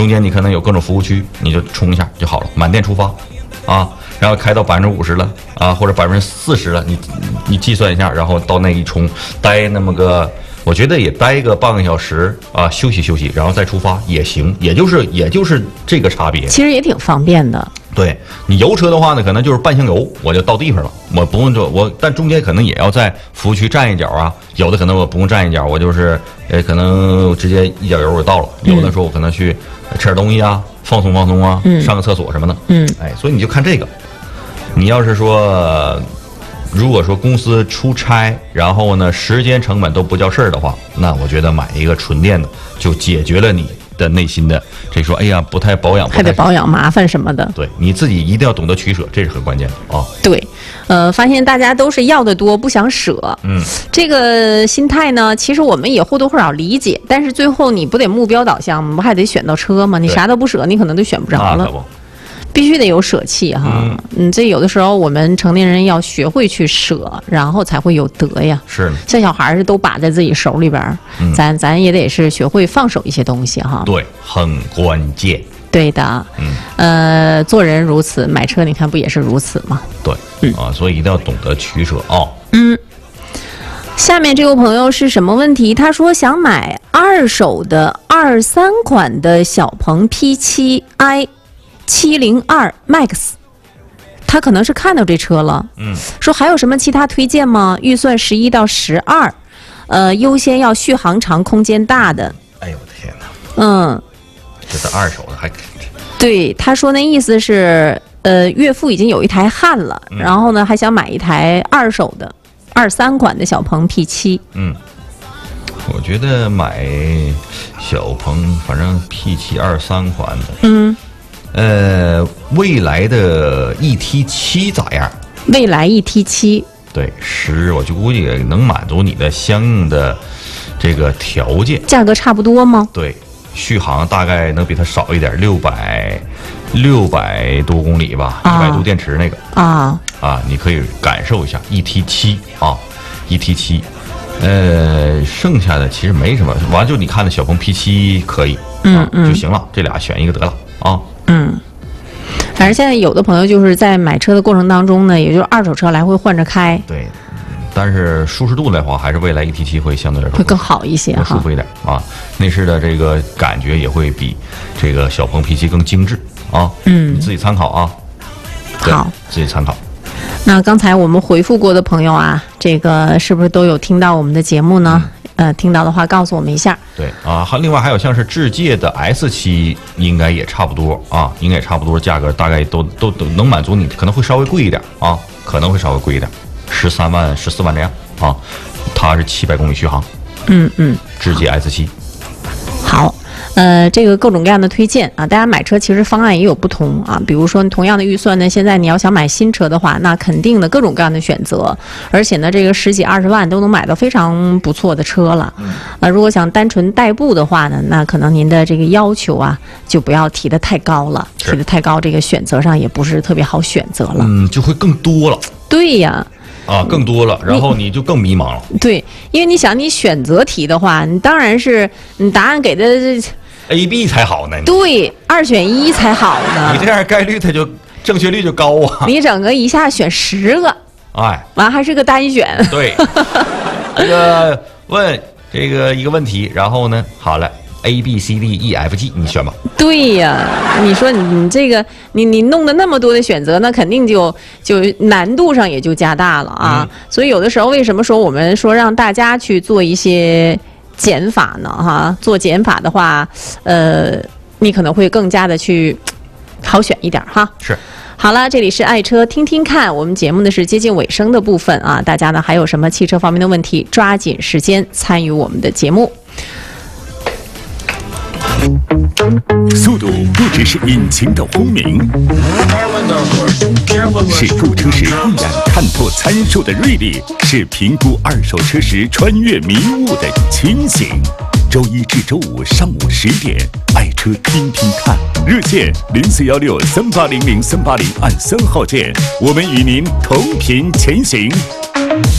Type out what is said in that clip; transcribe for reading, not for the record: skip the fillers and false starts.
中间你可能有各种服务区，你就充一下就好了，满电出发啊，然后开到50%了啊，或者40%了，你计算一下，然后到那一充，待那么个，我觉得也待个半个小时啊，休息休息，然后再出发也行，也就是这个差别。 其实也挺方便的。 对，你油车的话呢，可能就是半箱油我就到地方了，我不用但中间可能也要在服务区站一脚啊，有的可能我不用站一脚，我就是可能直接一脚油我就到了，有的时候我可能去吃点东西啊，放松放松啊，上个厕所什么的，所以你就看这个，你要是说如果说公司出差，然后呢时间成本都不叫事儿的话，那我觉得买一个纯电的就解决了你的内心的这说，哎呀不太保养， 还得保养麻烦什么的。 对，你自己一定要懂得取舍，这是很关键的啊。 对，发现大家都是要的多，不想舍。这个心态呢，其实我们也或多或少理解，但是最后你不得目标导向吗？不还得选到车吗？你啥都不舍，你可能就选不着了。必须得有舍弃哈，这有的时候我们成年人要学会去舍，然后才会有得呀。是，像小孩是都把在自己手里边，咱也得是学会放手一些东西哈。 对，很关键。 对的，做人如此，买车你看不也是如此吗？ 对，所以一定要懂得取舍啊。 下面这位朋友是什么问题？他说想买二手的23款的小鹏 P7i。702 Max， 他可能是看到这车了，说还有什么其他推荐吗？预算11到12，优先要续航长、空间大的。 哎呦我的天哪！这是二手的还？ 对，他说那意思是，岳父已经有一台汉了，然后呢还想买一台二手的23款的小鹏 P7。 我觉得买小鹏，反正 P7 23款的，未来的 ET7 咋样？ 未来 ET7， 对，我就估计能满足你的相应的这个条件。 价格差不多吗？ 对，续航大概能比它少一点，600多公里吧，100度电池那个你可以感受一下 ET7 啊 ，ET7，剩下的其实没什么，完就你看的小鹏 P7 可以，就行了，这俩选一个得了啊。 反正现在有的朋友就是在买车的过程当中呢，也就是二手车来回换着开。 对，但是舒适度的话，还是未来 ET7 会相对来说会更好一些， 更舒服一点啊。内饰的这个感觉也会比这个小鹏 P7 更精致啊。你自己参考啊。 好， 自己参考。 那刚才我们回复过的朋友啊，这个是不是都有听到我们的节目呢？听到的话告诉我们一下。 对啊，另外还有像是智界的 S7，应该也差不多啊，应该也差不多，价格大概都能满足你，可能会稍微贵一点啊，可能会稍微贵一点，13万、14万这样啊。它是700公里续航。智界 S7。好。 这个各种各样的推荐啊，大家买车其实方案也有不同啊。比如说同样的预算呢，现在你要想买新车的话，那肯定的各种各样的选择，而且呢，这个10几20万都能买到非常不错的车了。如果想单纯代步的话呢，那可能您的这个要求啊，就不要提得太高了，提得太高，这个选择上也不是特别好选择了。 就会更多了。 对呀。 更多了，然后你就更迷茫了。 对，因为你想，你选择题的话，你当然是你答案给的 A、B 才好呢。 对，2选1才好呢。 你这样概率它就正确率就高啊。 你整个一下选10个，完还是个单选。 对，这个问这个一个问题，然后呢，好了。A、B、C、D、E、F、G， 你选吧。 对呀，你说你这个你弄的那么多的选择，那肯定就难度上也就加大了啊。所以有的时候为什么说我们说让大家去做一些减法呢？做减法的话，你可能会更加的去好选一点哈。 是。 好了，这里是爱车听听看，我们节目呢是接近尾声的部分啊，大家呢还有什么汽车方面的问题，抓紧时间参与我们的节目。 速度不只是引擎的轰鸣，是入车时一眼看破参数的锐利，是评估二手车时穿越迷雾的清醒。周一至周五上午10点，爱车听听看，热线041638003800按3号键，我们与您同频前行。